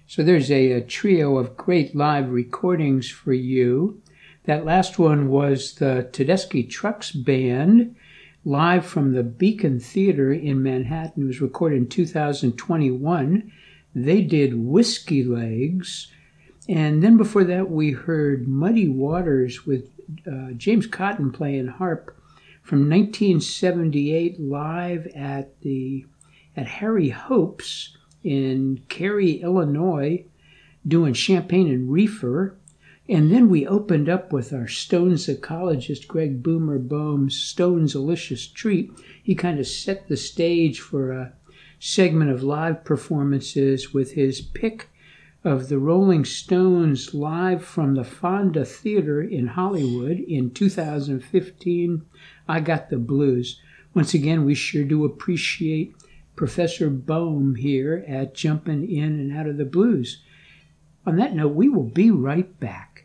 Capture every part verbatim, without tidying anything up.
So there's a, a trio of great live recordings for you. That last one was the Tedeschi Trucks Band, live from the Beacon Theater in Manhattan. It was recorded in two thousand twenty-one. They did Whiskey Legs. And then before that, we heard Muddy Waters with uh, James Cotton playing harp from nineteen seventy-eight, live at the at Harry Hope's in Cary, Illinois, doing Champagne and Reefer. And then we opened up with our Stones ecologist, Greg Boomer Bohm's Stones Alicious Treat. He kind of set the stage for a segment of live performances with his pick of the Rolling Stones live from the Fonda Theater in Hollywood in two thousand fifteen, I Got the Blues. Once again, we sure do appreciate Professor Bohm here at Jumpin' In and Out of the Blues. On that note, we will be right back.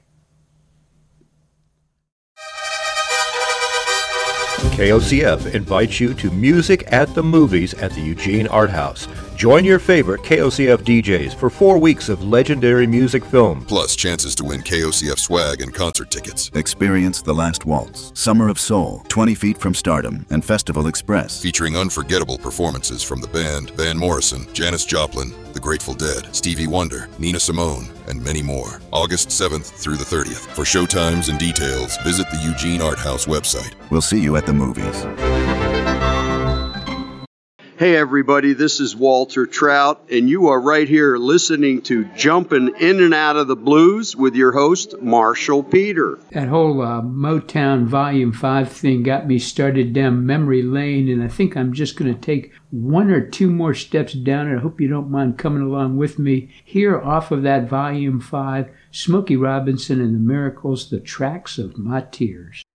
K O C F invites you to Music at the Movies at the Eugene Art House. Join your favorite K O C F D Js for four weeks of legendary music film. Plus chances to win K O C F swag and concert tickets. Experience The Last Waltz, Summer of Soul, twenty Feet from Stardom, and Festival Express. Featuring unforgettable performances from the band, Van Morrison, Janis Joplin, The Grateful Dead, Stevie Wonder, Nina Simone, and many more. August seventh through the thirtieth. For showtimes and details, visit the Eugene Art House website. We'll see you at the movies. Hey everybody, this is Walter Trout, and you are right here listening to Jumpin' In and Out of the Blues with your host, Marshall Peter. That whole uh, Motown Volume five thing got me started down memory lane, and I think I'm just going to take one or two more steps down, and I hope you don't mind coming along with me. Here off of that Volume five, Smokey Robinson and the Miracles, The Tracks of My Tears.